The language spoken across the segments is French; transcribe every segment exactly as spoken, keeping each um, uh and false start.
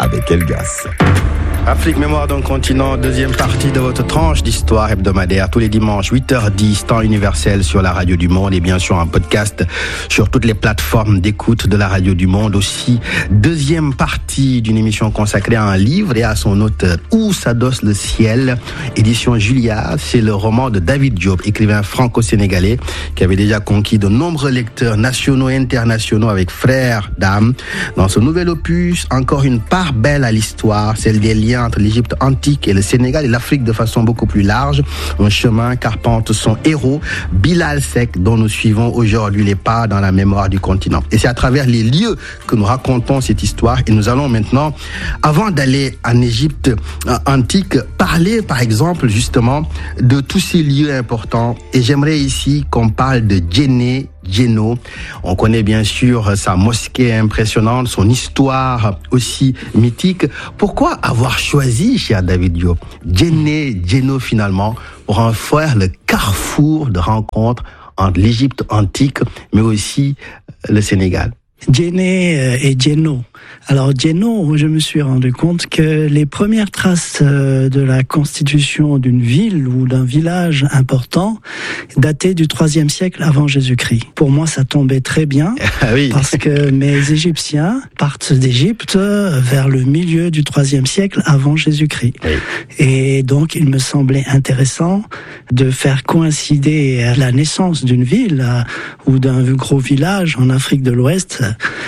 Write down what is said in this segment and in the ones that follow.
avec Elgas. Afrique Mémoire d'un continent, deuxième partie de votre tranche d'histoire hebdomadaire tous les dimanches huit heures dix, temps universel sur la Radio du Monde et bien sûr en podcast sur toutes les plateformes d'écoute de la Radio du Monde. Aussi, deuxième partie d'une émission consacrée à un livre et à son auteur, Où s'adosse le ciel, édition Julia. C'est le roman de David Diop, écrivain franco-sénégalais qui avait déjà conquis de nombreux lecteurs nationaux et internationaux avec Frères d'âme. Dans ce nouvel opus, encore une part belle à l'histoire, celle des liens entre l'Égypte antique et le Sénégal et l'Afrique de façon beaucoup plus large. Un chemin qu'arpente son héros, Bilal Seck, dont nous suivons aujourd'hui les pas dans la mémoire du continent. Et c'est à travers les lieux que nous racontons cette histoire. Et nous allons maintenant, avant d'aller en Égypte antique, parler par exemple justement de tous ces lieux importants. Et j'aimerais ici qu'on parle de Djenné Djeno. On connaît bien sûr sa mosquée impressionnante, son histoire aussi mythique. Pourquoi avoir choisi, cher David Diop, Djenné Djeno finalement pour en faire le carrefour de rencontre entre l'Égypte antique mais aussi le Sénégal? Djenné et Djeno. Alors Djeno, je me suis rendu compte que les premières traces de la constitution d'une ville ou d'un village important dataient du troisième siècle avant Jésus-Christ. Pour moi, ça tombait très bien oui. parce que mes Égyptiens partent d'Égypte vers le milieu du troisième siècle avant Jésus-Christ. Oui. Et donc, il me semblait intéressant de faire coïncider la naissance d'une ville ou d'un gros village en Afrique de l'Ouest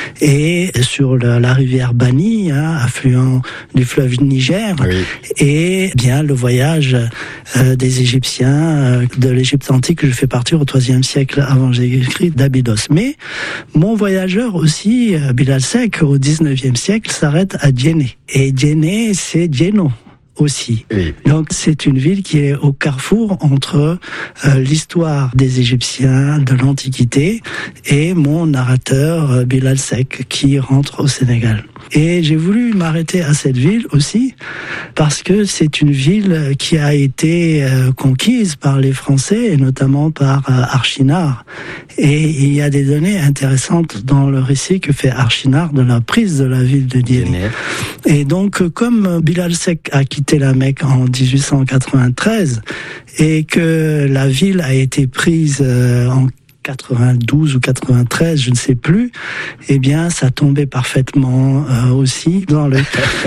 et sur le, la rivière Bani, hein, affluent du fleuve Niger, oui. et bien le voyage euh, des Égyptiens euh, de l'Égypte antique que je fais partir au troisième siècle avant Jésus-Christ d'Abydos. Mais mon voyageur aussi, euh, Bilal Seck, au dix-neuvième siècle, s'arrête à Djenné. Et Djenné, c'est Djeno aussi. Oui. Donc c'est une ville qui est au carrefour entre euh, l'histoire des Égyptiens de l'Antiquité et mon narrateur euh, Bilal Seck qui rentre au Sénégal. Et j'ai voulu m'arrêter à cette ville aussi parce que c'est une ville qui a été euh, conquise par les Français et notamment par euh, Archinard. Et il y a des données intéressantes dans le récit que fait Archinard de la prise de la ville de Djenné. Et donc comme Bilal Seck a quitté la Mecque en dix-huit cent quatre-vingt-treize et que la ville a été prise euh, en quatre-vingt-douze ou quatre-vingt-treize, je ne sais plus, eh bien, ça tombait parfaitement euh, aussi dans le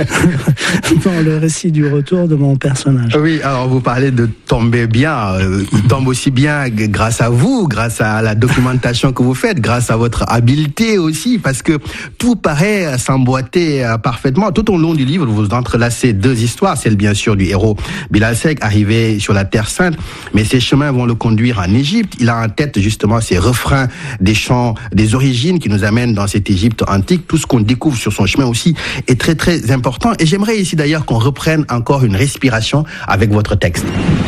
dans le récit du retour de mon personnage. Oui, alors vous parlez de tomber bien, euh, il tombe aussi bien grâce à vous, grâce à la documentation que vous faites, grâce à votre habileté aussi, parce que tout paraît s'emboîter euh, parfaitement. Tout au long du livre, vous entrelacez deux histoires, celle bien sûr du héros Bilal Seck, arrivé sur la Terre Sainte, mais ses chemins vont le conduire en Égypte. Il a en tête justement ces refrains des chants des origines qui nous amènent dans cette Égypte antique. Tout ce qu'on découvre sur son chemin aussi est très très important. Et j'aimerais ici d'ailleurs qu'on reprenne encore une respiration avec votre texte.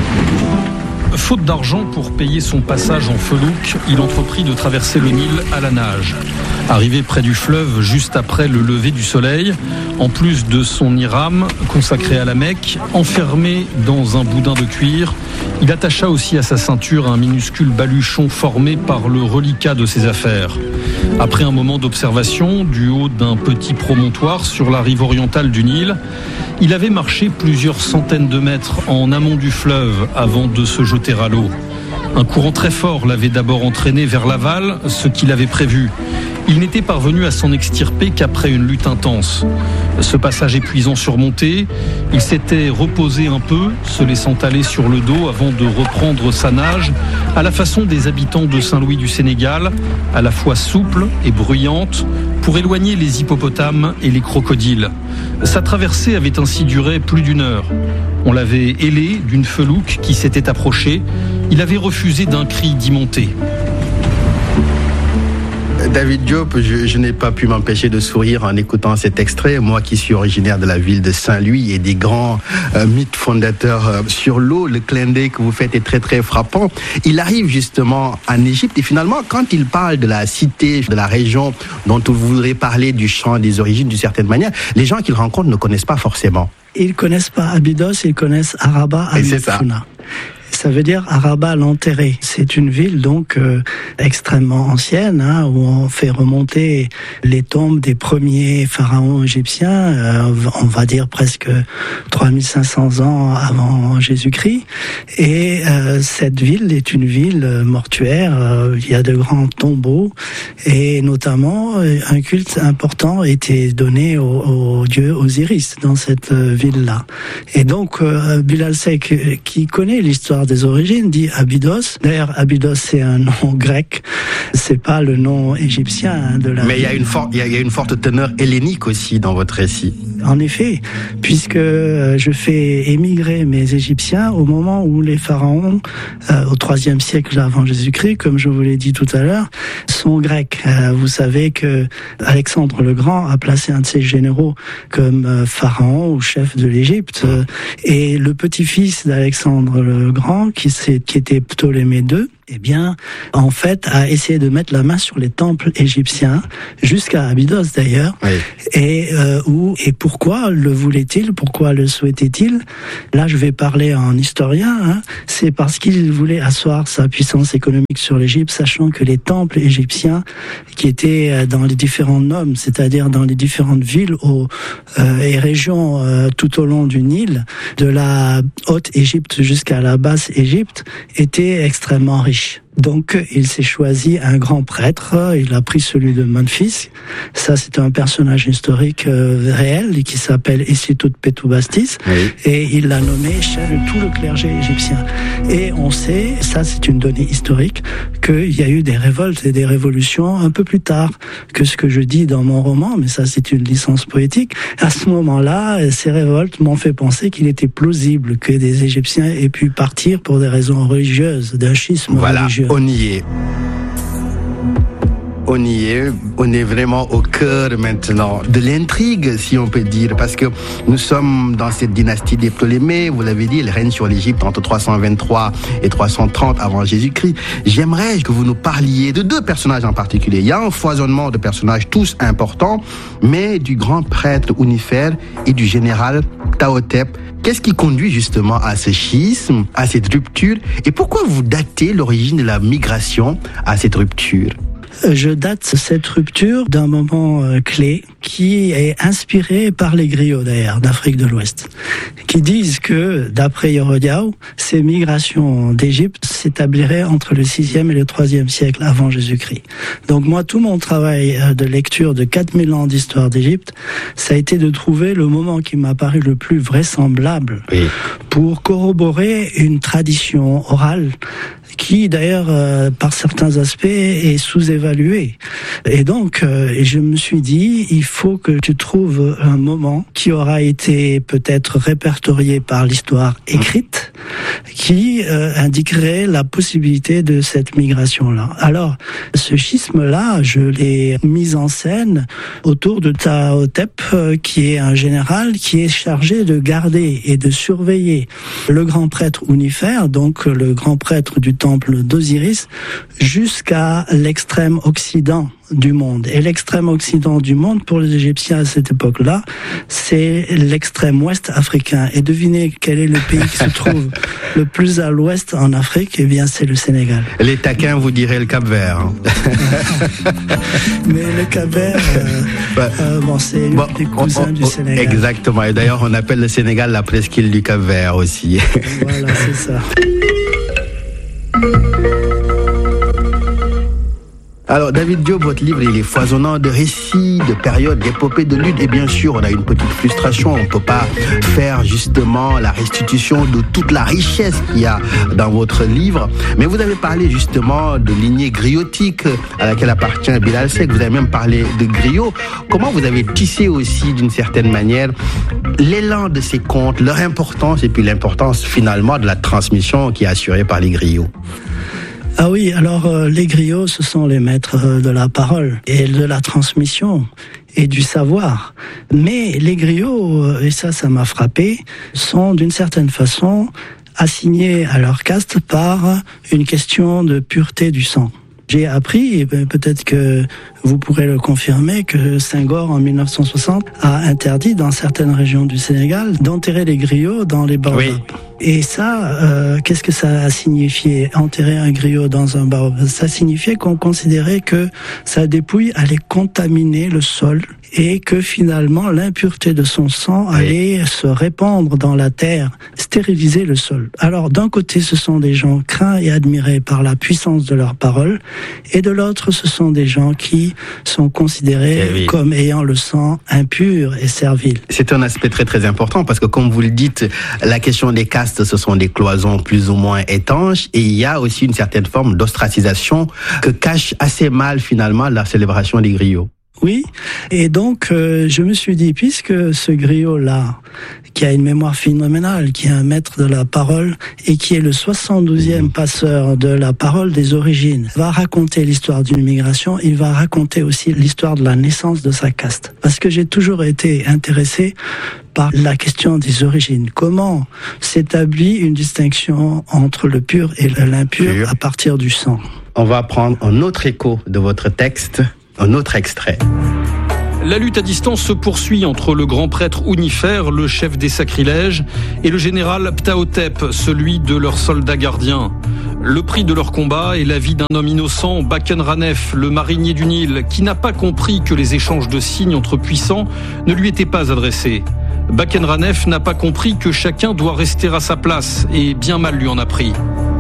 Faute d'argent pour payer son passage en felouk, il entreprit de traverser le Nil à la nage. Arrivé près du fleuve juste après le lever du soleil, en plus de son hiram consacré à la Mecque, enfermé dans un boudin de cuir, il attacha aussi à sa ceinture un minuscule baluchon formé par le reliquat de ses affaires. Après un moment d'observation du haut d'un petit promontoire sur la rive orientale du Nil, il avait marché plusieurs centaines de mètres en amont du fleuve avant de se jeter à l'eau. Un courant très fort l'avait d'abord entraîné vers l'aval, ce qu'il avait prévu. Il n'était parvenu à s'en extirper qu'après une lutte intense. Ce passage épuisant surmonté, il s'était reposé un peu, se laissant aller sur le dos avant de reprendre sa nage, à la façon des habitants de Saint-Louis du Sénégal, à la fois souple et bruyante, pour éloigner les hippopotames et les crocodiles. Sa traversée avait ainsi duré plus d'une heure. On l'avait ailé d'une felouk qui s'était approchée. Il avait refusé d'un cri d'y monter. David Diop, je, je n'ai pas pu m'empêcher de sourire en écoutant cet extrait. Moi qui suis originaire de la ville de Saint-Louis et des grands euh, mythes fondateurs euh, sur l'eau, le clin d'œil que vous faites est très très frappant. Il arrive justement en Égypte et finalement quand il parle de la cité, de la région dont vous voudrez parler du chant des origines d'une certaine manière, les gens qu'il rencontre ne connaissent pas forcément. Ils connaissent pas Abydos, ils connaissent Araba, Al-Mafuna. Ça veut dire Araba l'enterré. C'est une ville donc euh, extrêmement ancienne, hein, où on fait remonter les tombes des premiers pharaons égyptiens, euh, on va dire presque trois mille cinq cents ans avant Jésus-Christ. Et euh, cette ville est une ville mortuaire. Euh, il y a de grands tombeaux et notamment un culte important était donné au, au dieu Osiris dans cette ville-là. Et donc euh, Bilal Seck, qui connaît l'histoire des origines, dit Abydos. D'ailleurs, Abydos, c'est un nom grec, c'est pas le nom égyptien hein, de la. Mais il y a une forte, il y, y a une forte teneur hellénique aussi dans votre récit. En effet, puisque je fais émigrer mes Égyptiens au moment où les pharaons, euh, au troisième siècle avant Jésus-Christ, comme je vous l'ai dit tout à l'heure, sont grecs. Euh, vous savez que Alexandre le Grand a placé un de ses généraux comme euh, pharaon ou chef de l'Égypte, euh, et le petit-fils d'Alexandre le Grand, qui, qui était Ptolémée deux, eh bien, en fait, a essayé de mettre la main sur les temples égyptiens, jusqu'à Abydos d'ailleurs. Oui. Et euh, où et pourquoi le voulait-il? Pourquoi le souhaitait-il? Là, je vais parler en historien. Hein, c'est parce qu'il voulait asseoir sa puissance économique sur l'Égypte, sachant que les temples égyptiens, qui étaient dans les différents nomes, c'est-à-dire dans les différentes villes au, euh, et régions euh, tout au long du Nil, de la Haute Égypte jusqu'à la Basse Égypte, étaient extrêmement riches. Donc, il s'est choisi un grand prêtre, il a pris celui de Memphis. Ça, c'est un personnage historique euh, réel qui s'appelle Istitut-Petubastis, oui. Et il l'a nommé chef de tout le clergé égyptien. Et on sait, ça c'est une donnée historique, qu'il y a eu des révoltes et des révolutions un peu plus tard que ce que je dis dans mon roman, mais ça c'est une licence poétique. À ce moment-là, ces révoltes m'ont fait penser qu'il était plausible que des Égyptiens aient pu partir pour des raisons religieuses, d'un schisme voilà. religieux. On y est. On y est, on est vraiment au cœur maintenant de l'intrigue, si on peut dire, parce que nous sommes dans cette dynastie des Ptolémées, vous l'avez dit, elle règne sur l'Égypte entre trois cent vingt-trois et trois cent trente avant Jésus-Christ. J'aimerais que vous nous parliez de deux personnages en particulier. Il y a un foisonnement de personnages tous importants, mais du grand prêtre Ounifер et du général Ptahhotep. Qu'est-ce qui conduit justement à ce schisme, à cette rupture, et pourquoi vous datez l'origine de la migration à cette rupture? Je date cette rupture d'un moment euh, clé qui est inspiré par les griots d'ailleurs d'Afrique de l'Ouest, qui disent que, d'après Yorodiao, ces migrations d'Égypte s'établiraient entre le sixième et le troisième siècle avant Jésus-Christ. Donc moi, tout mon travail de lecture de quatre mille ans d'histoire d'Égypte, ça a été de trouver le moment qui m'a paru le plus vraisemblable oui. pour corroborer une tradition orale qui d'ailleurs, euh, par certains aspects, est sous-évaluée. Et donc, euh, je me suis dit, il faut que tu trouves un moment qui aura été peut-être répertorié par l'histoire écrite, qui euh, indiquerait la possibilité de cette migration-là. Alors, ce schisme-là, je l'ai mis en scène autour de Ptahhotep, euh, qui est un général qui est chargé de garder et de surveiller le grand prêtre Ounifер, donc le grand prêtre du temple d'Osiris, jusqu'à l'extrême occident du monde. Et l'extrême occident du monde, pour les Égyptiens à cette époque-là, c'est l'extrême ouest africain. Et devinez quel est le pays qui se trouve le plus à l'ouest en Afrique? Eh bien, c'est le Sénégal. Les taquins vous diraient le Cap-Vert. Hein. Mais le Cap-Vert, euh, bah, euh, bon, c'est bon, des cousins on, on, du Sénégal. Exactement. Et d'ailleurs, on appelle le Sénégal la presqu'île du Cap-Vert aussi. Voilà, c'est ça. Alors, David Diop, votre livre, il est foisonnant de récits, de périodes, d'épopées, de luttes. Et bien sûr, on a une petite frustration. On ne peut pas faire justement la restitution de toute la richesse qu'il y a dans votre livre. Mais vous avez parlé justement de lignée griotique à laquelle appartient Bilal Seck. Vous avez même parlé de griot. Comment vous avez tissé aussi, d'une certaine manière, l'élan de ces contes, leur importance et puis l'importance finalement de la transmission qui est assurée par les griots? Ah oui, alors euh, les griots, ce sont les maîtres euh, de la parole et de la transmission et du savoir. Mais les griots, euh, et ça, ça m'a frappé, sont d'une certaine façon assignés à leur caste par une question de pureté du sang. J'ai appris, et peut-être que vous pourrez le confirmer, que Senghor, en mille neuf cent soixante, a interdit dans certaines régions du Sénégal d'enterrer les griots dans les baobabs. Oui. Et ça, euh, qu'est-ce que ça a signifié, enterrer un griot dans un baobab? Ça signifiait qu'on considérait que sa dépouille allait contaminer le sol et que finalement l'impureté de son sang allait oui. se répandre dans la terre, stériliser le sol. Alors d'un côté, ce sont des gens craints et admirés par la puissance de leurs paroles, et de l'autre, ce sont des gens qui sont considérés oui. comme ayant le sang impur et servile. C'est un aspect très très important parce que comme vous le dites, la question des castes, ce sont des cloisons plus ou moins étanches, et il y a aussi une certaine forme d'ostracisation que cache assez mal finalement la célébration des griots. Oui, et donc euh, je me suis dit, puisque ce griot-là, qui a une mémoire phénoménale, qui est un maître de la parole et qui est le soixante-douzième passeur de la parole des origines, va raconter l'histoire d'une migration, il va raconter aussi l'histoire de la naissance de sa caste. Parce que j'ai toujours été intéressé par la question des origines. Comment s'établit une distinction entre le pur et l'impur pur. À partir du sang? On va prendre un autre écho de votre texte. Un autre extrait. La lutte à distance se poursuit entre le grand prêtre Ounifer, le chef des sacrilèges, et le général Ptahhotep, celui de leurs soldats gardiens. Le prix de leur combat est la vie d'un homme innocent, Baken Ranef, le marinier du Nil, qui n'a pas compris que les échanges de signes entre puissants ne lui étaient pas adressés. Baken Ranef n'a pas compris que chacun doit rester à sa place, et bien mal lui en a pris.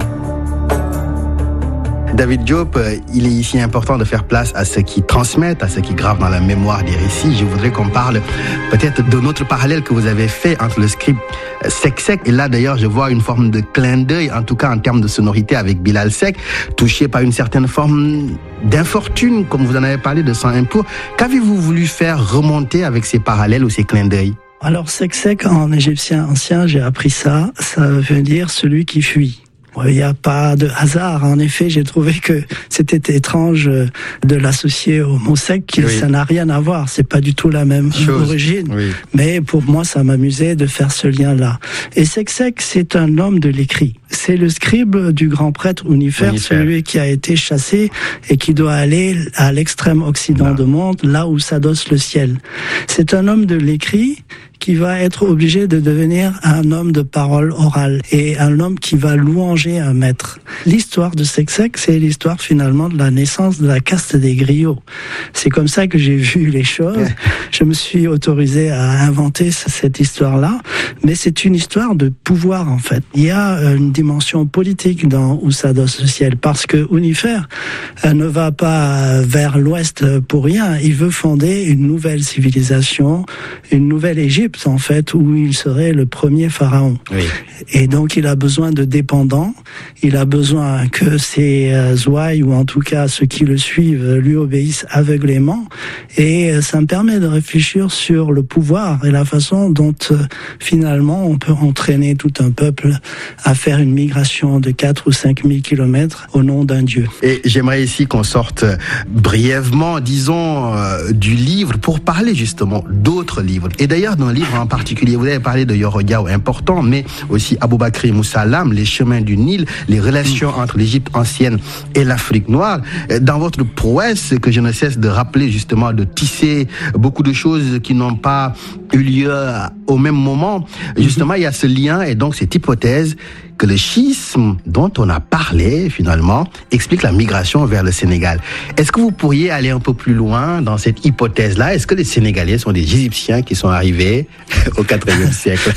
David Diop, il est ici important de faire place à ceux qui transmettent, à ceux qui gravent dans la mémoire des récits. Je voudrais qu'on parle peut-être de notre parallèle que vous avez fait entre le script Seck Seck. Et là, d'ailleurs, je vois une forme de clin d'œil, en tout cas en termes de sonorité, avec Bilal Seck, touché par une certaine forme d'infortune, comme vous en avez parlé, de sang impur. Qu'avez-vous voulu faire remonter avec ces parallèles ou ces clins d'œil? Alors, Seck Seck, en égyptien ancien, j'ai appris ça. Ça veut dire celui qui fuit. Il n'y a pas de hasard. En effet, j'ai trouvé que c'était étrange de l'associer au mot sec. Oui. Ça n'a rien à voir. C'est pas du tout la même chose. Origine. Oui. Mais pour moi, ça m'amusait de faire ce lien-là. Et Seck Seck, c'est un homme de l'écrit. C'est le scribe du grand prêtre Ounifer, celui qui a été chassé et qui doit aller à l'extrême occident du monde, là où s'adosse le ciel. C'est un homme de l'écrit qui va être obligé de devenir un homme de parole orale et un homme qui va louanger un maître. L'histoire de Seck Seck, c'est l'histoire finalement de la naissance de la caste des griots. C'est comme ça que j'ai vu les choses. Je me suis autorisé à inventer cette histoire-là, mais c'est une histoire de pouvoir en fait. Il y a une dimension politique dans Où s'adosse le ciel, parce que Ounifer ne va pas vers l'ouest pour rien. Il veut fonder une nouvelle civilisation, une nouvelle Égypte en fait, où il serait le premier pharaon. Oui. Et donc il a besoin de dépendants, il a besoin que ses euh, ouailles, ou en tout cas ceux qui le suivent, lui obéissent aveuglément. Et euh, ça me permet de réfléchir sur le pouvoir et la façon dont euh, finalement on peut entraîner tout un peuple à faire une migration de quatre ou cinq mille kilomètres au nom d'un dieu. Et j'aimerais ici qu'on sorte brièvement, disons, euh, du livre pour parler justement d'autres livres. Et d'ailleurs, dans livre en particulier, vous avez parlé de Yoro Diaw, important, mais aussi Aboubakry Moussa Lam, les chemins du Nil, les relations entre l'Égypte ancienne et l'Afrique noire. Dans votre prouesse, que je ne cesse de rappeler justement, de tisser beaucoup de choses qui n'ont pas eu lieu au même moment, justement, il y a ce lien et donc cette hypothèse que le schisme dont on a parlé, finalement, explique la migration vers le Sénégal. Est-ce que vous pourriez aller un peu plus loin dans cette hypothèse-là? Est-ce que les Sénégalais sont des Égyptiens qui sont arrivés au quatrième siècle?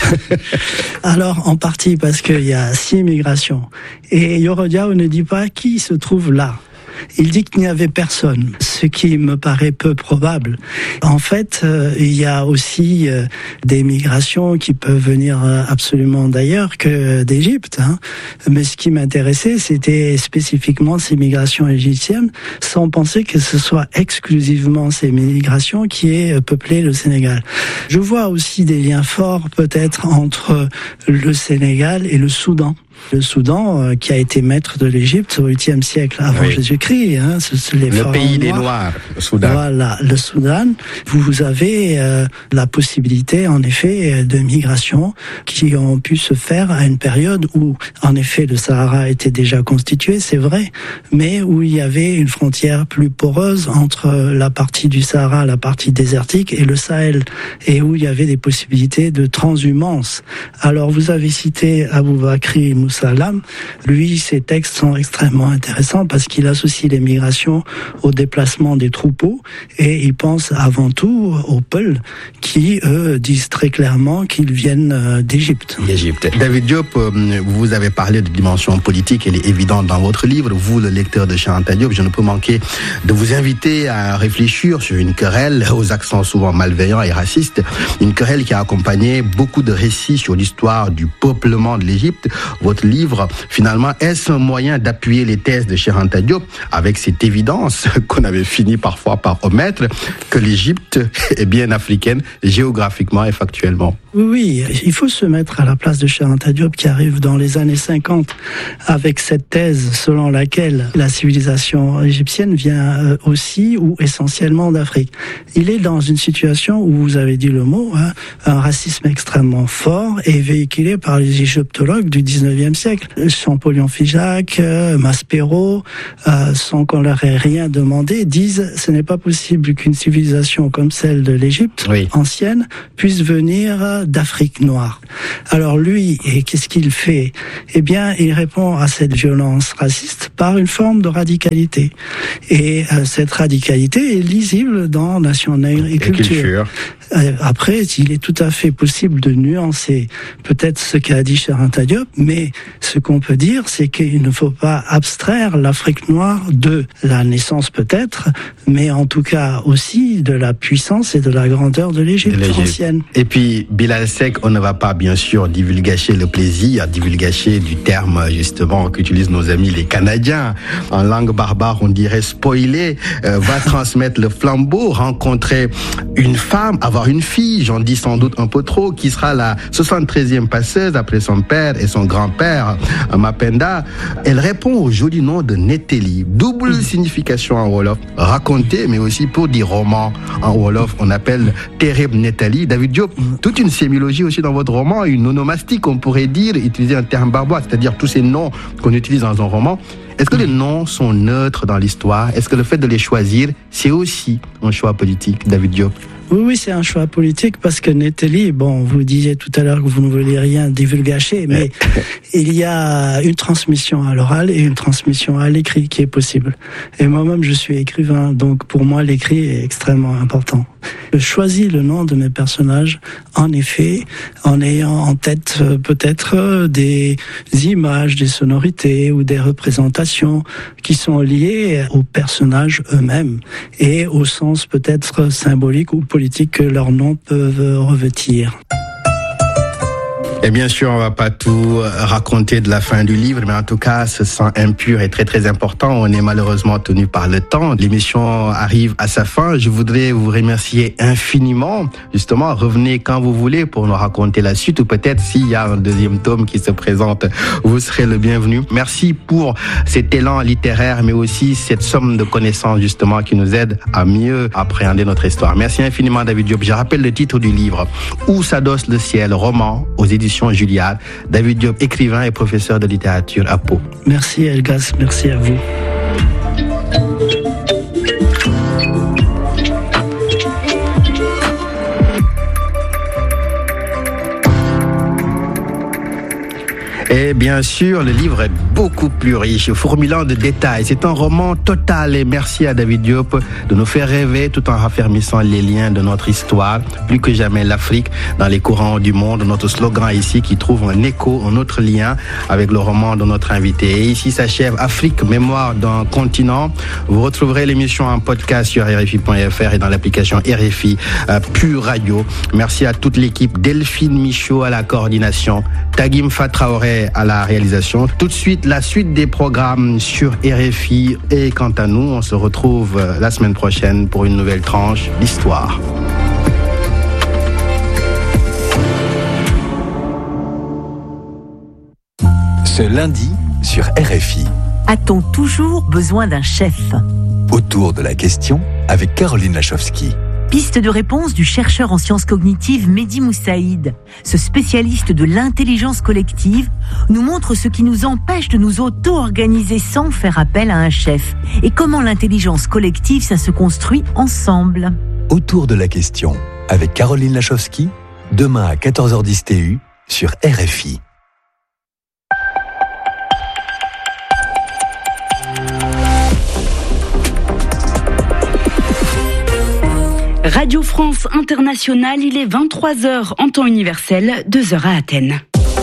Alors, en partie parce qu'il y a six migrations. Et Yoro Diaw ne dit pas qui se trouve là. Il dit qu'il n'y avait personne, ce qui me paraît peu probable. En fait, euh, il y a aussi euh, des migrations qui peuvent venir euh, absolument d'ailleurs que d'Égypte. Hein. Mais ce qui m'intéressait, c'était spécifiquement ces migrations égyptiennes, sans penser que ce soit exclusivement ces migrations qui aient peuplé le Sénégal. Je vois aussi des liens forts peut-être entre le Sénégal et le Soudan. Le Soudan, euh, qui a été maître de l'Égypte au huitième siècle avant oui. Jésus-Christ. Hein, ce, ce, les le pays des Noirs, le Soudan. Voilà, le Soudan. Vous avez euh, la possibilité, en effet, de migration qui ont pu se faire à une période où, en effet, le Sahara était déjà constitué, c'est vrai, mais où il y avait une frontière plus poreuse entre la partie du Sahara, la partie désertique et le Sahel, et où il y avait des possibilités de transhumance. Alors, vous avez cité Aboubakri Moussa Lam. Lui, ses textes sont extrêmement intéressants parce qu'il associe les migrations au déplacement des troupeaux et il pense avant tout aux Peuls qui, eux, disent très clairement qu'ils viennent d'Égypte. D'Égypte. David Diop, vous avez parlé de dimension politique, elle est évidente dans votre livre. Vous, le lecteur de Cheikh Anta Diop, je ne peux manquer de vous inviter à réfléchir sur une querelle aux accents souvent malveillants et racistes, une querelle qui a accompagné beaucoup de récits sur l'histoire du peuplement de l'Égypte. Votre livre, finalement, est-ce un moyen d'appuyer les thèses de Cheikh Anta Diop avec cette évidence qu'on avait fini parfois par omettre, que l'Égypte est bien africaine géographiquement et factuellement? Oui, il faut se mettre à la place de Cheikh Anta Diop qui arrive dans les années cinquante avec cette thèse selon laquelle la civilisation égyptienne vient aussi ou essentiellement d'Afrique. Il est dans une situation où, vous avez dit le mot, hein, un racisme extrêmement fort et véhiculé par les égyptologues du dix-neuvième siècle. Champollion Figeac, euh, Maspero, euh, sans qu'on leur ait rien demandé, disent ce n'est pas possible qu'une civilisation comme celle de l'Égypte oui. ancienne puisse venir d'Afrique noire. Alors lui, et qu'est-ce qu'il fait? Eh bien, il répond à cette violence raciste par une forme de radicalité. Et euh, cette radicalité est lisible dans Nation Nègre et, et Culture. culture. Euh, après, il est tout à fait possible de nuancer peut-être ce qu'a dit Cheikh Anta Diop, mais ce qu'on peut dire, c'est qu'il ne faut pas abstraire l'Afrique noire de la naissance peut-être, mais en tout cas aussi de la puissance et de la grandeur de l'Égypte ancienne. Et puis, Bilal Seck, on ne va pas bien sûr divulgacher le plaisir, divulgacher du terme justement qu'utilisent nos amis les Canadiens. En langue barbare, on dirait spoiler, euh, va transmettre le flambeau, rencontrer une femme, avoir une fille, j'en dis sans doute un peu trop, qui sera la soixante-treizième passeuse après son père et son grand-père, Mapenda. Elle répond au joli nom de Neteli. Double signification en Wolof, raconter, mais aussi pour dire roman en Wolof, on appelle Tereb Netali. David Diop, toute une sémiologie aussi dans votre roman, une onomastique, on pourrait dire, utiliser un terme barbaire, c'est-à-dire tous ces noms qu'on utilise dans un roman. Est-ce que les noms sont neutres dans l'histoire? Est-ce que le fait de les choisir, c'est aussi un choix politique, David Diop? Oui, oui, c'est un choix politique parce que Neteli, bon, vous disiez tout à l'heure que vous ne vouliez rien divulgacher, mais il y a une transmission à l'oral et une transmission à l'écrit qui est possible. Et moi-même, je suis écrivain, donc pour moi, l'écrit est extrêmement important. Je choisis le nom de mes personnages, en effet, en ayant en tête euh, peut-être euh, des images, des sonorités ou des représentations qui sont liées aux personnages eux-mêmes et au sens peut-être symbolique ou politique que leurs noms peuvent revêtir. Et bien sûr, on va pas tout raconter de la fin du livre, mais en tout cas, ce sang impur est très très important. On est malheureusement tenu par le temps. L'émission arrive à sa fin. Je voudrais vous remercier infiniment. Justement, revenez quand vous voulez pour nous raconter la suite, ou peut-être s'il y a un deuxième tome qui se présente, vous serez le bienvenu. Merci pour cet élan littéraire, mais aussi cette somme de connaissances justement qui nous aide à mieux appréhender notre histoire. Merci infiniment, David Diop. Je rappelle le titre du livre, Où s'adosse le ciel, roman aux éditions Juliade. David Diop, écrivain et professeur de littérature à Pau. Merci Elgas, merci à vous. Et bien sûr, le livre est beaucoup plus riche, fourmillant de détails. C'est un roman total et merci à David Diop de nous faire rêver tout en raffermissant les liens de notre histoire. Plus que jamais l'Afrique dans les courants du monde. Notre slogan ici qui trouve un écho, un autre lien avec le roman de notre invité. Et ici s'achève Afrique, mémoire d'un continent. Vous retrouverez l'émission en podcast sur R F I point F R et dans l'application R F I euh, Pure Radio. Merci à toute l'équipe. Delphine Michaud à la coordination. Tagim Fatraoré à la réalisation. Tout de suite, la suite des programmes sur R F I. Et quant à nous, on se retrouve la semaine prochaine pour une nouvelle tranche d'histoire. Ce lundi sur R F I. A-t-on toujours besoin d'un chef ? Autour de la question avec Caroline Lachowski. Piste de réponse du chercheur en sciences cognitives Mehdi Moussaïd. Ce spécialiste de l'intelligence collective nous montre ce qui nous empêche de nous auto-organiser sans faire appel à un chef. Et comment l'intelligence collective, ça se construit ensemble. Autour de la question avec Caroline Lachowski, demain à quatorze heures dix T U sur R F I. Radio France Internationale, il est vingt-trois heures en temps universel, deux heures à Athènes.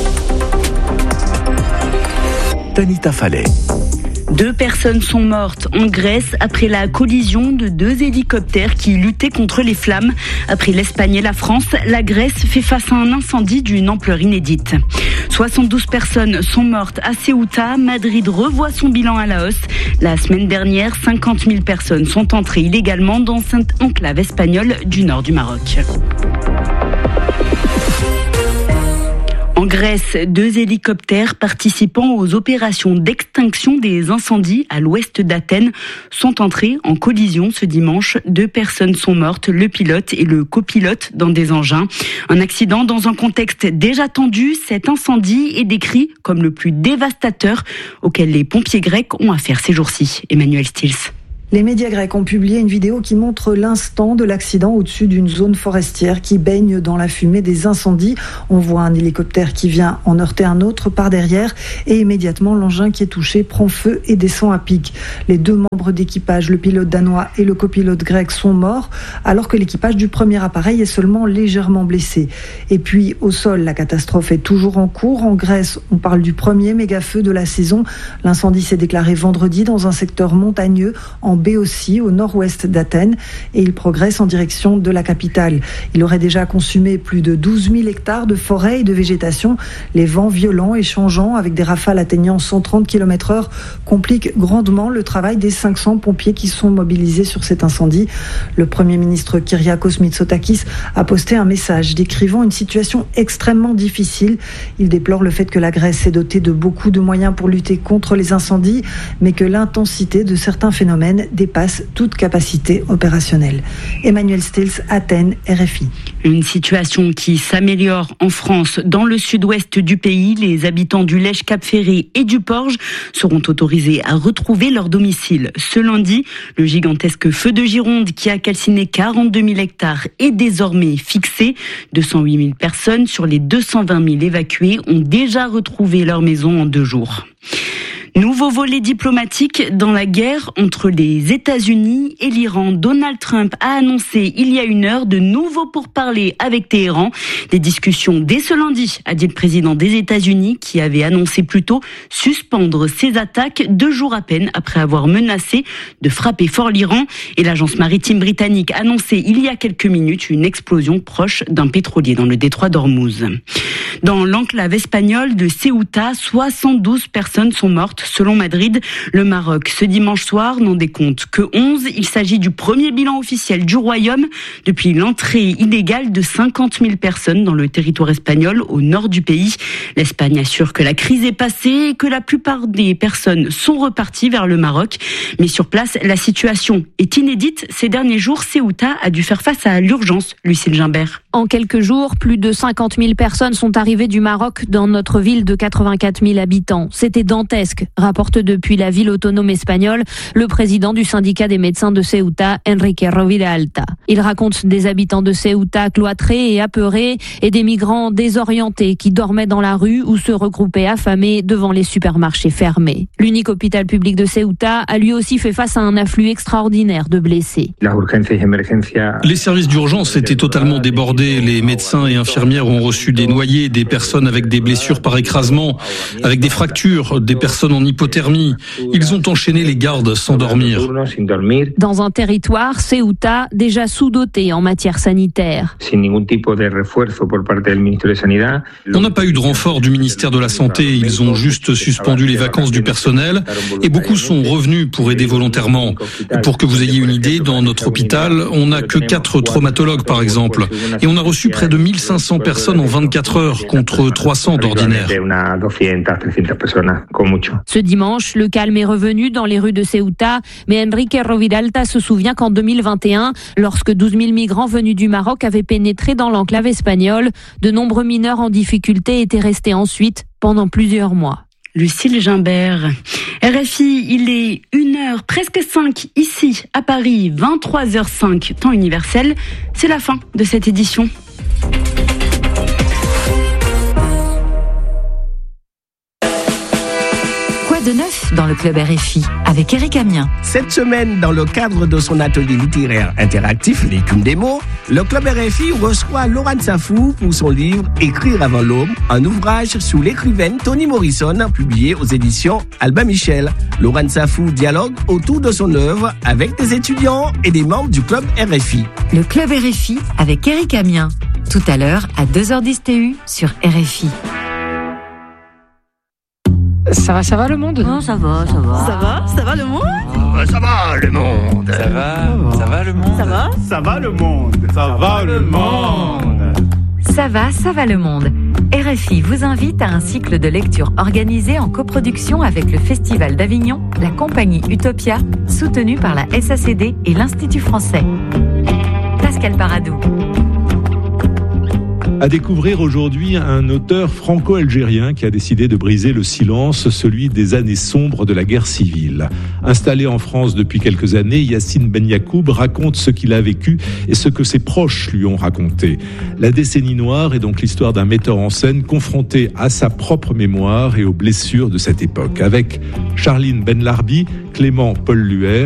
Tanita Fallet. Deux personnes sont mortes en Grèce après la collision de deux hélicoptères qui luttaient contre les flammes. Après l'Espagne et la France, la Grèce fait face à un incendie d'une ampleur inédite. soixante-douze personnes sont mortes à Ceuta. Madrid revoit son bilan à la hausse. La semaine dernière, cinquante mille personnes sont entrées illégalement dans cette enclave espagnole du nord du Maroc. En Grèce, deux hélicoptères participant aux opérations d'extinction des incendies à l'ouest d'Athènes sont entrés en collision ce dimanche. Deux personnes sont mortes, le pilote et le copilote dans des engins. Un accident dans un contexte déjà tendu. Cet incendie est décrit comme le plus dévastateur auquel les pompiers grecs ont affaire ces jours-ci. Emmanuel Stills. Les médias grecs ont publié une vidéo qui montre l'instant de l'accident au-dessus d'une zone forestière qui baigne dans la fumée des incendies. On voit un hélicoptère qui vient en heurter un autre par derrière et immédiatement l'engin qui est touché prend feu et descend à pic. Les deux membres d'équipage, le pilote danois et le copilote grec, sont morts alors que l'équipage du premier appareil est seulement légèrement blessé. Et puis au sol, la catastrophe est toujours en cours. En Grèce, on parle du premier méga-feu de la saison. L'incendie s'est déclaré vendredi dans un secteur montagneux en Béotie, au nord-ouest d'Athènes, et il progresse en direction de la capitale. Il aurait déjà consumé plus de douze mille hectares de forêt et de végétation. Les vents violents et changeants, avec des rafales atteignant cent trente kilomètres heure, compliquent grandement le travail des cinq cents pompiers qui sont mobilisés sur cet incendie. Le Premier ministre Kyriakos Mitsotakis a posté un message décrivant une situation extrêmement difficile. Il déplore le fait que la Grèce est dotée de beaucoup de moyens pour lutter contre les incendies, mais que l'intensité de certains phénomènes dépasse toute capacité opérationnelle. Emmanuel Stills, Athènes, R F I. Une situation qui s'améliore en France. Dans le sud-ouest du pays, les habitants du Lège, Cap-Ferré et du Porge seront autorisés à retrouver leur domicile. Ce lundi, le gigantesque feu de Gironde qui a calciné quarante-deux mille hectares est désormais fixé. deux cent huit mille personnes sur les deux cent vingt mille évacuées ont déjà retrouvé leur maison en deux jours. Nouveau volet diplomatique dans la guerre entre les États-Unis et l'Iran. Donald Trump a annoncé il y a une heure de nouveaux pourparlers avec Téhéran. Des discussions dès ce lundi, a dit le président des États-Unis, qui avait annoncé plus tôt suspendre ses attaques deux jours à peine après avoir menacé de frapper fort l'Iran. Et l'agence maritime britannique a annoncé il y a quelques minutes une explosion proche d'un pétrolier dans le détroit d'Ormuz. Dans l'enclave espagnole de Ceuta, soixante-douze personnes sont mortes selon Madrid. Le Maroc, ce dimanche soir, n'en décompte que onze. Il s'agit du premier bilan officiel du royaume depuis l'entrée illégale de cinquante mille personnes dans le territoire espagnol au nord du pays. L'Espagne assure que la crise est passée et que la plupart des personnes sont reparties vers le Maroc. Mais sur place, la situation est inédite. Ces derniers jours, Ceuta a dû faire face à l'urgence. Lucille Gimbert. En quelques jours, plus de cinquante mille personnes sont arrivées du Maroc dans notre ville de quatre-vingt-quatre mille habitants. C'était dantesque, rapporte depuis la ville autonome espagnole le président du syndicat des médecins de Ceuta, Enrique Roviralta. Il raconte des habitants de Ceuta cloîtrés et apeurés et des migrants désorientés qui dormaient dans la rue ou se regroupaient affamés devant les supermarchés fermés. L'unique hôpital public de Ceuta a lui aussi fait face à un afflux extraordinaire de blessés. Les services d'urgence étaient totalement débordés. Les médecins et infirmières ont reçu des noyés, des personnes avec des blessures par écrasement, avec des fractures, des personnes en en hypothermie. Ils ont enchaîné les gardes sans dormir. Dans un territoire, Ceuta, déjà sous-doté en matière sanitaire. On n'a pas eu de renfort du ministère de la Santé. Ils ont juste suspendu les vacances du personnel et beaucoup sont revenus pour aider volontairement. Et pour que vous ayez une idée, dans notre hôpital, on n'a que quatre traumatologues par exemple. Et on a reçu près de mille cinq cents personnes en vingt-quatre heures contre trois cents d'ordinaire. Ce dimanche, le calme est revenu dans les rues de Ceuta, mais Enrique Roviralta se souvient qu'en deux mille vingt et un, lorsque douze mille migrants venus du Maroc avaient pénétré dans l'enclave espagnole, de nombreux mineurs en difficulté étaient restés ensuite pendant plusieurs mois. Lucille Gimbert. R F I, il est une heure, presque cinq, ici, à Paris, vingt-trois heures cinq, temps universel. C'est la fin de cette édition. Quoi de neuf dans le club R F I avec Eric Amiens? Cette semaine, dans le cadre de son atelier littéraire interactif L'écume des mots, le club R F I reçoit Laurent Safou pour son livre Écrire avant l'aube, un ouvrage sous l'écrivaine Toni Morrison, publié aux éditions Albin Michel. Laurent Safou dialogue autour de son œuvre avec des étudiants et des membres du club R F I. Le club R F I avec Eric Amiens, tout à l'heure à deux heures dix T U sur R F I. Ça va, ça va le monde? Non, ça va, ça va. Ça va, ça va le monde? Oh, ça va le monde. Ça va, ça va le monde. Ça va? Ça va le monde. Ça va le monde. Ça va, ça va le monde. R F I vous invite à un cycle de lecture organisé en coproduction avec le Festival d'Avignon, la compagnie Utopia, soutenue par la S A C D et l'Institut français. Pascal Paradou. À découvrir aujourd'hui un auteur franco-algérien qui a décidé de briser le silence, celui des années sombres de la guerre civile. Installé en France depuis quelques années, Yassine Ben Yacoub raconte ce qu'il a vécu et ce que ses proches lui ont raconté. La décennie noire est donc l'histoire d'un metteur en scène confronté à sa propre mémoire et aux blessures de cette époque. Avec Charline Ben Larbi, Clément Paul Luer,